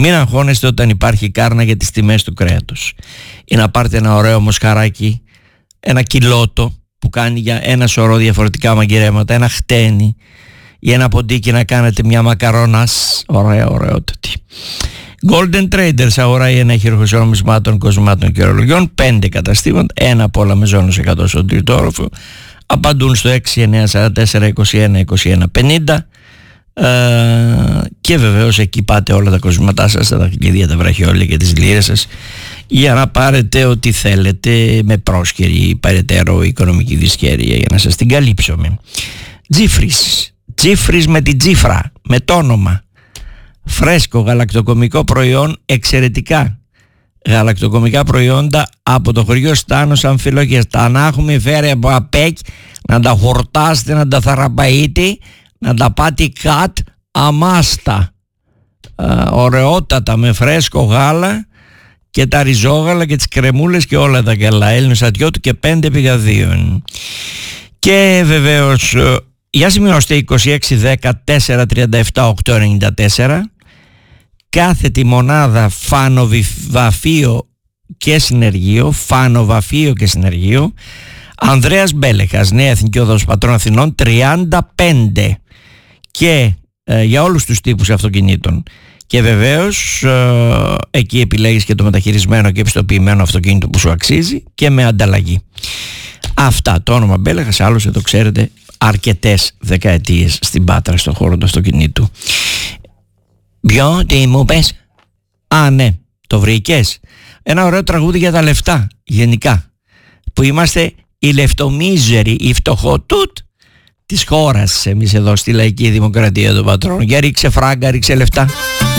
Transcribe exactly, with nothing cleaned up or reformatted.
Μην αγχώνεστε όταν υπάρχει κάρνα για τις τιμές του κρέατος. Ή να πάρετε ένα ωραίο μοσχαράκι, ένα κιλότο που κάνει για ένα σωρό διαφορετικά μαγειρέματα, ένα χτένι ή ένα ποντίκι να κάνετε μια μακαρόνας. Ωραία, ωραιότατη. Golden Traders, αγορά ή ένα χειρουργείο νομισμάτων, κοσμάτων και ορολογιών. Πέντε καταστήματα, ένα από όλα με ζώνες εκατό στον τρίτο όροφο. Απαντούν στο έξι εννιά τέσσερα τέσσερα είκοσι ένα είκοσι ένα πενήντα. Uh, και βεβαίως εκεί πάτε όλα τα κοσμήματά σας, τα δαχτυλίδια, τα βραχιόλια και τις λίρες σας, για να πάρετε ό,τι θέλετε με πρόσχερη οικονομική δυσχέρεια για να σας την καλύψουμε. Τζίφρις, Τζίφρις με την τζίφρα, με το όνομα. Φρέσκο γαλακτοκομικό προϊόν, εξαιρετικά γαλακτοκομικά προϊόντα από το χωριό Στάνος Αμφιλόκιας. Τα να έχουμε φέρει από ΑΠΕΚ, να τα χορτάσετε, να τα θαραπαείτε, να τα πάτε κατ αμάστα. Α, ωραιότατα με φρέσκο γάλα και τα ριζόγαλα και τις κρεμούλες και όλα τα καλά. Έλληνες ατιότου και πέντε πηγαδίων. Και βεβαίως για σημειώστε είκοσι έξι δέκα τέσσερα τριάντα επτά οκτώ ενενήντα τέσσερα. Κάθετη μονάδα φανοβαφείο και συνεργείο, φανοβαφείο και συνεργείο. Ανδρέας Μπέλεχας, Νέα Εθνική Οδός Πατρών Αθηνών τριάντα πέντε. Και ε, για όλους τους τύπους αυτοκινήτων. Και βεβαίως ε, εκεί επιλέγεις και το μεταχειρισμένο και επιστοποιημένο αυτοκίνητο που σου αξίζει και με ανταλλαγή. Αυτά, το όνομα Μπέλεχας, άλλωστε το ξέρετε αρκετές δεκαετίες στην Πάτρα στον χώρο του αυτοκινήτου. Ποιο, τι μου πες? Α, ναι, το βρήκες. Ένα ωραίο τραγούδι για τα λεφτά γενικά, που είμαστε οι λεφτομίζεροι, οι φτωχοτούτ της χώρας εμείς εδώ στη λαϊκή δημοκρατία των πατρών. Για ρίξε φράγκα, ρίξε λεφτά.